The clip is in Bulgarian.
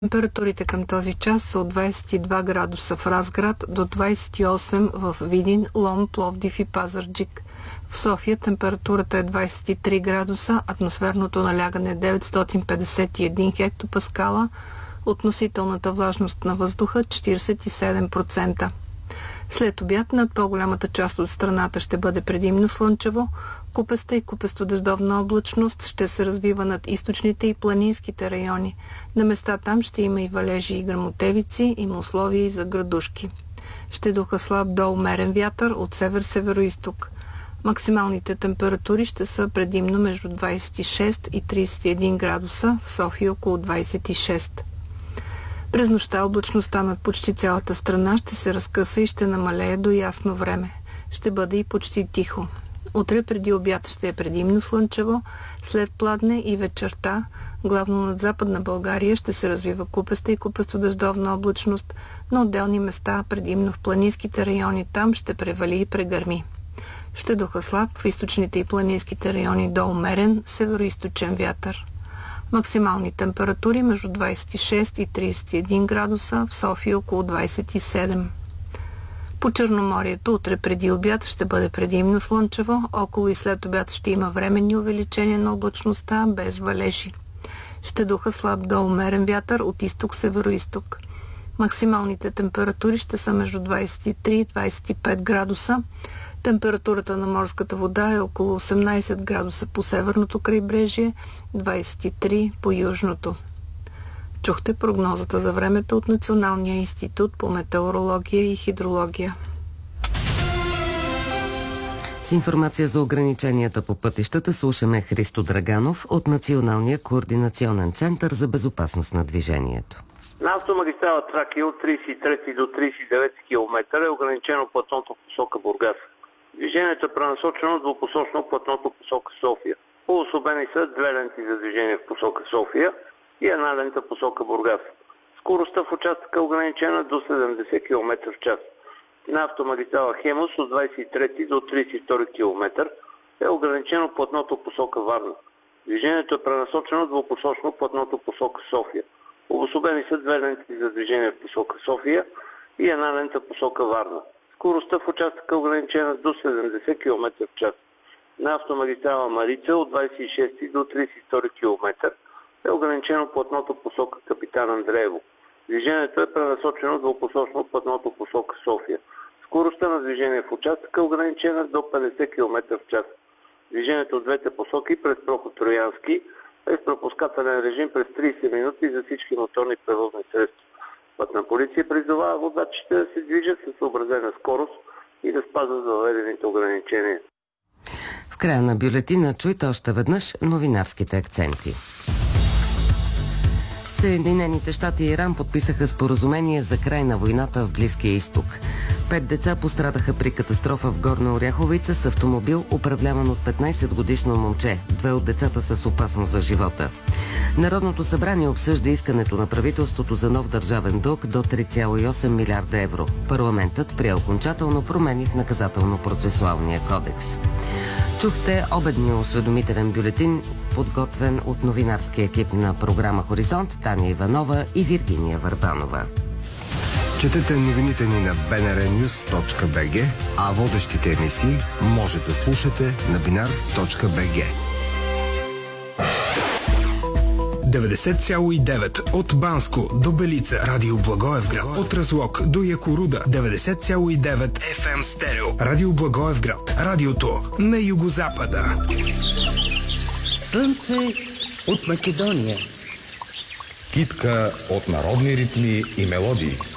Температурите към този час са от 22 градуса в Разград до 28 в Видин, Лом, Пловдив и Пазарджик. В София температурата е 23 градуса, атмосферното налягане е 951 хектопаскала, относителната влажност на въздуха 47%. След обяд над по-голямата част от страната ще бъде предимно слънчево, купеста и купесто-дъждовна облачност ще се развива над източните и планинските райони. На места там ще има и валежи и гръмотевици, има условия и за градушки. Ще духа слаб до умерен вятър от север-североизток. Максималните температури ще са предимно между 26 и 31 градуса, в София около 26. През нощта облачността над почти цялата страна ще се разкъса и ще намалее до ясно време. Ще бъде и почти тихо. Утре преди обяд ще е предимно слънчево, след пладне и вечерта, главно над Западна България, ще се развива купеста и купесто-дъждовна облачност, на отделни места, предимно в планинските райони, там ще превали и прегърми. Ще духа слаб в източните и планинските райони до умерен североизточен вятър. Максимални температури между 26 и 31 градуса, в София около 27. По Черноморието утре преди обяд ще бъде предимно слънчево, около и след обяд ще има временни увеличения на облачността без валежи. Ще духа слаб до умерен вятър от изток-североизток. Максималните температури ще са между 23 и 25 градуса. Температурата на морската вода е около 18 градуса по северното крайбрежие, 23 по южното. Чухте прогнозата за времето от Националния институт по метеорология и хидрология. С информация за ограниченията по пътищата слушаме Христо Драганов от Националния координационен център за безопасност на движението. На автомагистрала Тракия от 33 до 39 км е ограничено платното посока Бургас. Движението е пренасочено двупосочно платното посока София. Обособени са две ленти за движение в посока София и една лента посока Бургас. Скоростта в участъка е ограничена до 70 км в час. На автомагистрала Хемус от 23 до 32 км е ограничено платното посока Варна. Движението е пренасочено двупосочно платното посока София. Обособени са две ленти за движение в посока София и една лента посока Варна. Скоростта в участъка е ограничена до 70 км в час. На автомагистрала Марица от 26 до 32 км е ограничено платното посока Капитан Андреево. Движението е пренасочено двупосочно платното посока София. Скоростта на движение в участъка е ограничена до 50 км в час. Движението от двете посоки през проход Троянски е с пропускателен режим през 30 минути за всички моторни превозни средства. Пътна полиция призовава водачите да се движат със съобразена скорост и да спазват въведените ограничения. В края на бюлетина чуйте още веднъж новинарските акценти. Съединените щати и Иран подписаха споразумение за край на войната в Близкия изток. 5 деца пострадаха при катастрофа в Горна Оряховица с автомобил, управляван от 15-годишно момче. 2 от децата са с опасност за живота. Народното събрание обсъжда искането на правителството за нов държавен дълг до 3,8 милиарда евро. Парламентът прие окончателно промени в наказателно-процесуалния кодекс. Чухте обедния осведомителен бюлетин, подготвен от новинарския екип на програма Хоризонт, Таня Иванова и Виргиния Върбанова. Четете новините ни на bnrnews.bg, а водещите емисии може да слушате на binar.bg. 90,9 от Банско до Белица, Радио Благоевград, от Разлог до Якоруда, 90,9 FM стерео, Радио Благоевград, радиото на югозапада. Слънце от Македония. Китка от народни ритми и мелодии.